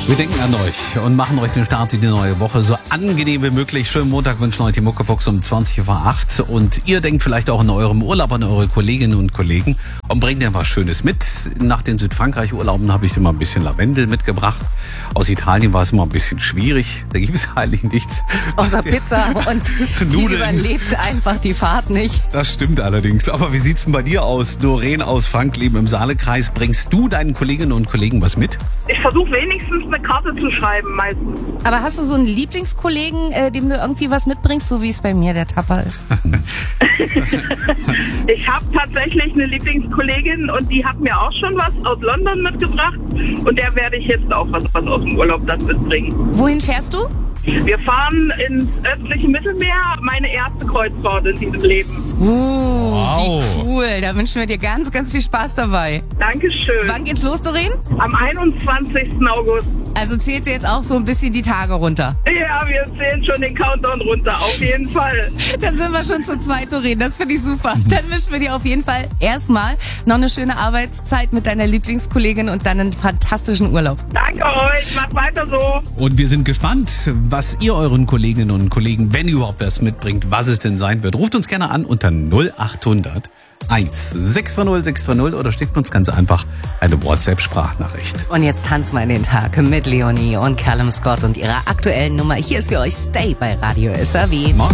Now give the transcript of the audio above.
Wir denken an euch und machen euch den Start in die neue Woche so angenehm wie möglich. Schönen Montag wünschen euch die Muckefuchs um 20:08 Uhr. Und ihr denkt vielleicht auch in eurem Urlaub an eure Kolleginnen und Kollegen und bringt dir was Schönes mit. Nach den Südfrankreich-Urlauben habe ich immer ein bisschen Lavendel mitgebracht. Aus Italien war es immer ein bisschen schwierig. Da gibt es eigentlich nichts. Außer Pizza und die überlebt einfach die Fahrt nicht. Das stimmt allerdings. Aber wie sieht's denn bei dir aus? Doreen aus Frankleben im Saalekreis. Bringst du deinen Kolleginnen und Kollegen was mit? Ich versuche wenigstens eine Karte zu schreiben meistens. Aber hast du so einen Lieblingskollegen, dem du irgendwie was mitbringst, so wie es bei mir der Tapper ist? Ich habe tatsächlich eine Lieblingskollegin und die hat mir auch schon was aus London mitgebracht. Und der werde ich jetzt auch was aus dem Urlaub dann mitbringen. Wohin fährst du? Wir fahren ins östliche Mittelmeer, meine erste Kreuzfahrt in diesem Leben. Wie cool. Da wünschen wir dir ganz, ganz viel Spaß dabei. Dankeschön. Wann geht's los, Doreen? Am 21. August. Also zählt sie jetzt auch so ein bisschen die Tage runter. Ja, wir zählen schon den Countdown runter, auf jeden Fall. Dann sind wir schon zu zweit, Doreen. Das finde ich super. Dann wünschen wir dir auf jeden Fall erstmal noch eine schöne Arbeitszeit mit deiner Lieblingskollegin und dann einen fantastischen Urlaub. Danke euch, macht weiter so. Und wir sind gespannt, was ihr euren Kolleginnen und Kollegen, wenn überhaupt was mitbringt, was es denn sein wird. Ruft uns gerne an unter 0800 630 630 oder schickt uns ganz einfach eine WhatsApp-Sprachnachricht. Und jetzt tanzen wir in den Tag mit Leonie und Callum Scott und ihrer aktuellen Nummer. Hier ist für euch Stay bei Radio SAW.